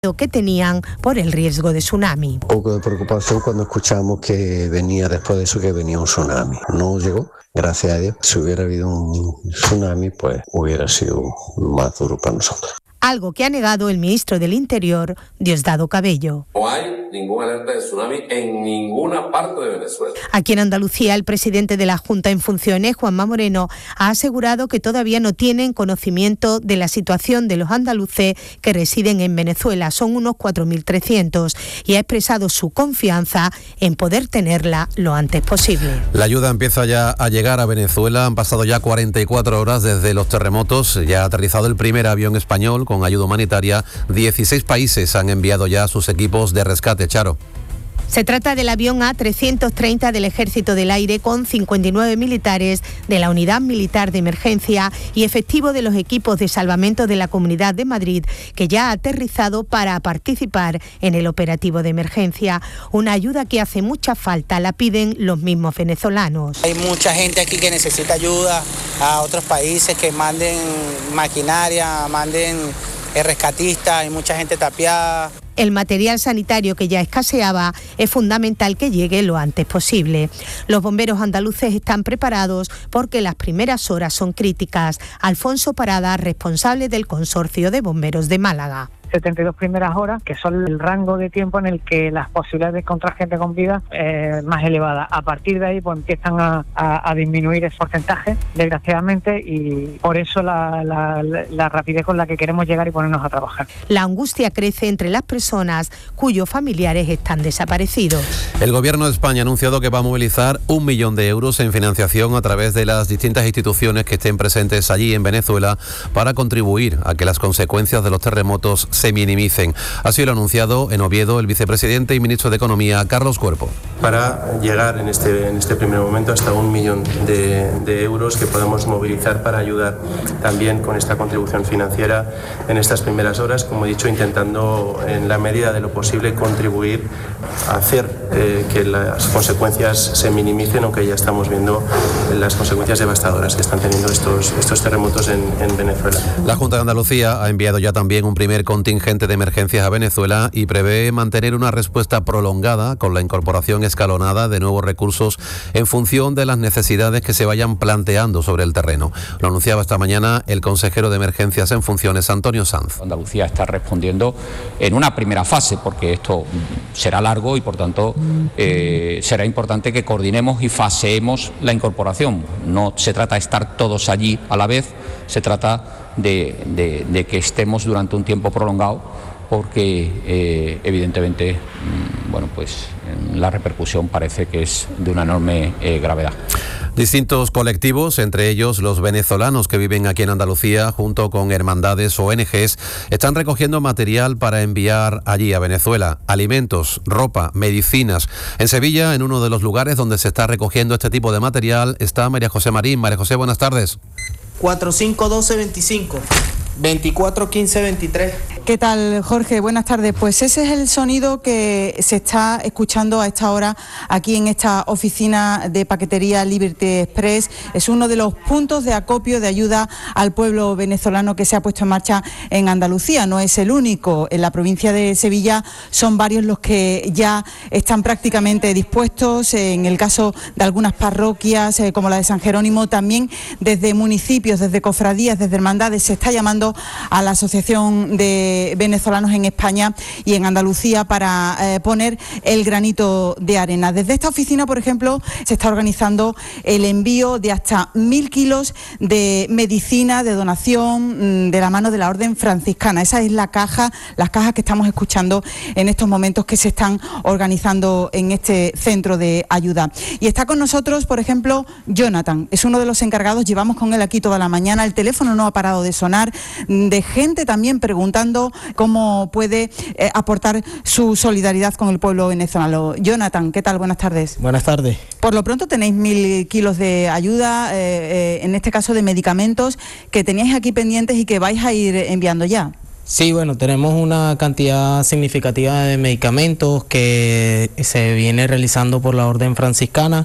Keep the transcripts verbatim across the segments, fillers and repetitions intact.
que tenían por el riesgo de tsunami. Un poco de preocupación cuando escuchamos que venía después de eso que venía un tsunami. No llegó, gracias a Dios. Si hubiera habido un tsunami, pues hubiera sido más duro para nosotros. Algo que ha negado el ministro del Interior, Diosdado Cabello. No hay ninguna alerta de tsunami en ninguna parte de Venezuela. Aquí en Andalucía, el presidente de la Junta en funciones, Juanma Moreno, ha asegurado que todavía no tienen conocimiento de la situación de los andaluces que residen en Venezuela. Son unos cuatro mil trescientos y ha expresado su confianza en poder tenerla lo antes posible. La ayuda empieza ya a llegar a Venezuela. Han pasado ya cuarenta y cuatro horas desde los terremotos. Ya ha aterrizado el primer avión español con ayuda humanitaria. dieciséis países han enviado ya sus equipos de rescate. Charo. Se trata del avión A trescientos treinta del Ejército del Aire con cincuenta y nueve militares de la Unidad Militar de Emergencia y efectivo de los equipos de salvamento de la Comunidad de Madrid, que ya ha aterrizado para participar en el operativo de emergencia. Una ayuda que hace mucha falta, la piden los mismos venezolanos. Hay mucha gente aquí que necesita ayuda, a otros países que manden maquinaria, manden rescatistas, hay mucha gente tapiada. El material sanitario que ya escaseaba es fundamental que llegue lo antes posible. Los bomberos andaluces están preparados porque las primeras horas son críticas. Alfonso Parada, responsable del Consorcio de Bomberos de Málaga. setenta y dos primeras horas, que son el rango de tiempo en el que las posibilidades de encontrar gente con vida es más elevada. A partir de ahí pues empiezan a, a, a disminuir ese porcentaje, desgraciadamente, y por eso la, la, la rapidez con la que queremos llegar y ponernos a trabajar. La angustia crece entre las personas cuyos familiares están desaparecidos. El Gobierno de España ha anunciado que va a movilizar un millón de euros en financiación a través de las distintas instituciones que estén presentes allí en Venezuela para contribuir a que las consecuencias de los terremotos se minimicen. Así lo ha anunciado en Oviedo el vicepresidente y ministro de Economía, Carlos Cuerpo. Para llegar en este, en este primer momento hasta un millón de, de euros que podemos movilizar para ayudar también con esta contribución financiera en estas primeras horas, como he dicho, intentando en la medida de lo posible contribuir a hacer eh, que las consecuencias se minimicen, aunque ya estamos viendo las consecuencias devastadoras que están teniendo estos, estos terremotos en, en Venezuela. La Junta de Andalucía ha enviado ya también un primer contingente de emergencias a Venezuela y prevé mantener una respuesta prolongada con la incorporación escalonada de nuevos recursos en función de las necesidades que se vayan planteando sobre el terreno. Lo anunciaba esta mañana el consejero de Emergencias en funciones, Antonio Sanz. Andalucía está respondiendo en una primera fase, porque esto será largo y por tanto eh, será importante que coordinemos y faseemos la incorporación. No se trata de estar todos allí a la vez, se trata de, de, de que estemos durante un tiempo prolongado, porque eh, evidentemente bueno, pues la repercusión parece que es de una enorme eh, gravedad. Distintos colectivos, entre ellos los venezolanos que viven aquí en Andalucía, junto con hermandades o O N Ges, están recogiendo material para enviar allí a Venezuela, alimentos, ropa, medicinas. En Sevilla, en uno de los lugares donde se está recogiendo este tipo de material, está María José Marín. María José, buenas tardes. cuatro cinco uno dos veinticinco, veinticuatro quince veintitrés. ¿Qué tal, Jorge? Buenas tardes. Pues ese es el sonido que se está escuchando a esta hora aquí en esta oficina de paquetería Liberty Express. Es uno de los puntos de acopio de ayuda al pueblo venezolano que se ha puesto en marcha en Andalucía. No es el único. En la provincia de Sevilla son varios los que ya están prácticamente dispuestos. En el caso de algunas parroquias, eh, como la de San Jerónimo, también desde municipios, desde cofradías, desde hermandades, se está llamando a la Asociación de Venezolanos en España y en Andalucía para eh, poner el granito de arena. Desde esta oficina, por ejemplo, se está organizando el envío de hasta mil kilos de medicina, de donación, de la mano de la Orden Franciscana. Esa es la caja, las cajas que estamos escuchando en estos momentos que se están organizando en este centro de ayuda. Y está con nosotros, por ejemplo, Jonathan. Es uno de los encargados, llevamos con él aquí toda la mañana. El teléfono no ha parado de sonar, de gente también preguntando cómo puede eh, aportar su solidaridad con el pueblo venezolano. Jonathan, ¿qué tal? Buenas tardes. Buenas tardes. Por lo pronto tenéis mil kilos de ayuda, eh, eh, en este caso de medicamentos, que teníais aquí pendientes y que vais a ir enviando ya. Sí, bueno, tenemos una cantidad significativa de medicamentos que se viene realizando por la Orden Franciscana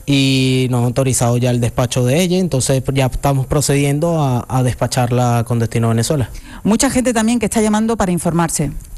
y nos ha autorizado ya el despacho de ella, entonces ya estamos procediendo a, a despacharla con destino a Venezuela. Mucha gente también que está llamando para informarse.